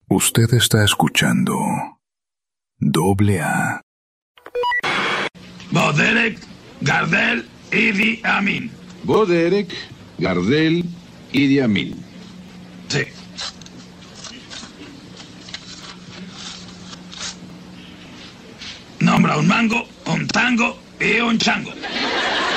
Usted está escuchando Doble A. Boderek, Gardel, Idi Amin. Boderek, Gardel, Idi Amin. Sí. Nombra un mango, un tango y un chango.